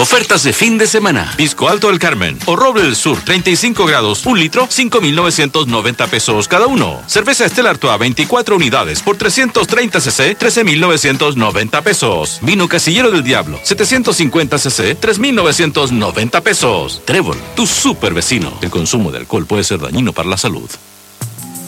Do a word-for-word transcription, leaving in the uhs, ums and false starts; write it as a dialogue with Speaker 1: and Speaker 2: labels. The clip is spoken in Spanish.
Speaker 1: Ofertas de fin de semana.
Speaker 2: Pisco Alto del Carmen o Roble del Sur, treinta y cinco grados, un litro, cinco mil novecientos noventa pesos cada uno. Cerveza Stella Artois, veinticuatro unidades por trescientos treinta centilitros, trece mil novecientos noventa pesos. Vino Casillero del Diablo, setecientos cincuenta centilitros, tres mil novecientos noventa pesos. Trébol, tu super vecino. El consumo de alcohol puede ser dañino para la salud.